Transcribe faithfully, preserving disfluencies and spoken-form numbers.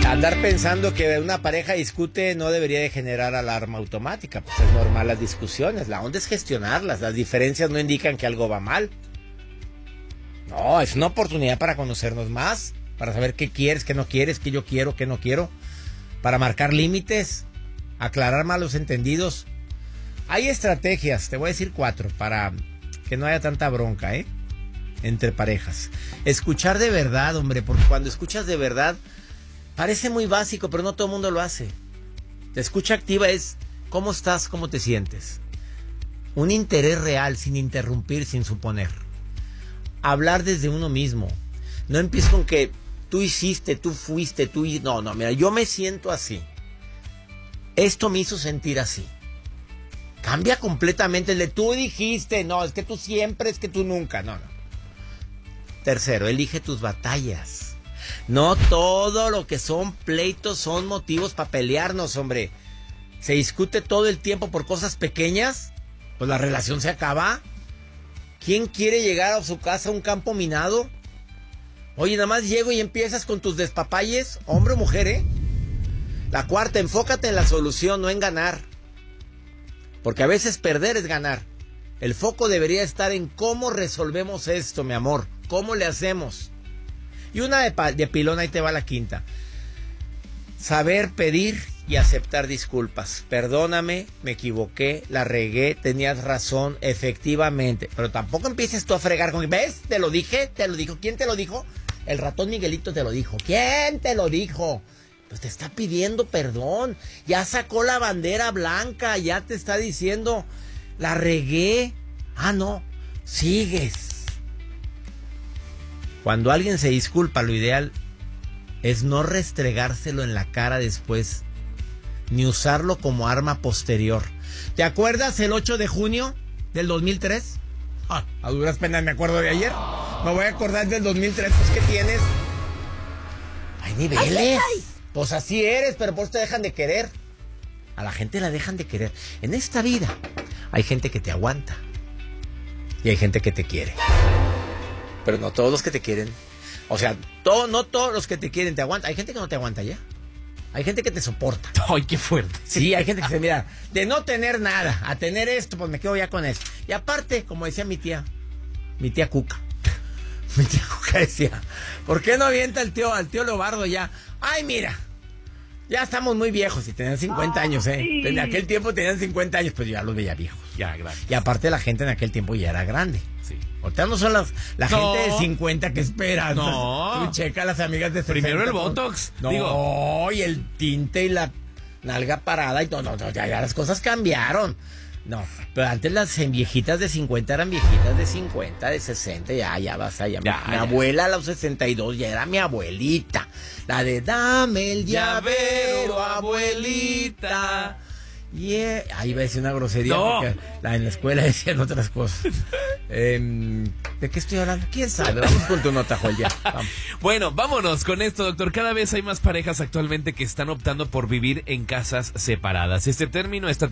Andar pensando que una pareja discute no debería de generar alarma automática. Pues es normal las discusiones. La onda es gestionarlas. Las diferencias no indican que algo va mal. No, es una oportunidad para conocernos más. Para saber qué quieres, qué no quieres, qué yo quiero, qué no quiero. Para marcar límites. Aclarar malos entendidos. Hay estrategias, te voy a decir cuatro, para que no haya tanta bronca, ¿eh? Entre parejas. Escuchar de verdad, hombre, porque cuando escuchas de verdad, parece muy básico, pero no todo el mundo lo hace. La escucha activa es, ¿cómo estás? ¿Cómo te sientes? Un interés real, sin interrumpir, sin suponer. Hablar desde uno mismo. No empieces con que tú hiciste, tú fuiste, tú... No, no, mira, yo me siento así. Esto me hizo sentir así. Cambia completamente el de tú dijiste, no, es que tú siempre, es que tú nunca, no, no. Tercero, elige tus batallas. No todo lo que son pleitos son motivos para pelearnos, hombre. Se discute todo el tiempo por cosas pequeñas, pues la relación se acaba. ¿Quién quiere llegar a su casa a un campo minado? Oye, nada más llego y empiezas con tus despapalles, hombre o mujer, ¿eh? La cuarta, enfócate en la solución, no en ganar. Porque a veces perder es ganar. El foco debería estar en cómo resolvemos esto, mi amor. ¿Cómo le hacemos? Y una de, pa- de pilón, ahí te va la quinta. Saber pedir y aceptar disculpas. Perdóname, me equivoqué, la regué, tenías razón, efectivamente. Pero tampoco empieces tú a fregar con... ¿Ves? Te lo dije, te lo dijo. ¿Quién te lo dijo? El ratón Miguelito te lo dijo. ¿Quién te lo dijo? Pues te está pidiendo perdón. Ya sacó la bandera blanca, ya te está diciendo, la regué. Ah, no, sigues. Cuando alguien se disculpa, lo ideal es no restregárselo en la cara después, ni usarlo como arma posterior. ¿Te acuerdas el ocho de junio del dos mil tres? Ah, a duras penas me acuerdo de ayer. Me voy a acordar del dos mil tres, pues ¿qué tienes? Hay niveles. Ay, ay, ay. Pues así eres, pero por eso te dejan de querer. A la gente la dejan de querer. En esta vida hay gente que te aguanta y hay gente que te quiere. Pero no todos los que te quieren. O sea, todo, no todos los que te quieren te aguantan. Hay gente que no te aguanta ya. Hay gente que te soporta. ¡Ay, qué fuerte! Sí, hay gente que se mira, de no tener nada a tener esto, pues me quedo ya con eso. Y aparte, como decía mi tía, mi tía Cuca. Mi tía Cuca decía, ¿por qué no avienta el tío, al tío Leobardo ya? Ay, mira, ya estamos muy viejos y tenían cincuenta años, ¿eh? En aquel tiempo tenían cincuenta años, pues yo ya los veía viejos. Ya, gracias. Y aparte la gente en aquel tiempo ya era grande. Sí. Ahorita no son las, la no. gente de cincuenta que espera. No. Tú checa a las amigas de sesenta. Primero el Botox. No, digo. y el tinte y la nalga parada y todo. No, no, ya, ya las cosas cambiaron. No, pero antes las viejitas de cincuenta eran viejitas de cincuenta, de sesenta, ya, ya vas allá. Ya, mi ya. abuela a los sesenta y dos ya era mi abuelita. La de dame el llavero, abuelita. Yeah. Ahí iba a decir una grosería, no. Porque la, en la escuela decían otras cosas. eh, ¿De qué estoy hablando? ¿Quién sabe? Vamos con tu nota, Joel, ya. Vamos. Bueno, vámonos con esto, doctor. Cada vez hay más parejas actualmente que están optando por vivir en casas separadas. Este término está